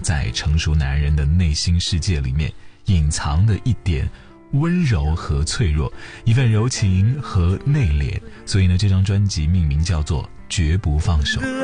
在成熟男人的内心世界里面隐藏的一点温柔和脆弱，一份柔情和内敛。所以呢，这张专辑命名叫做绝不放手。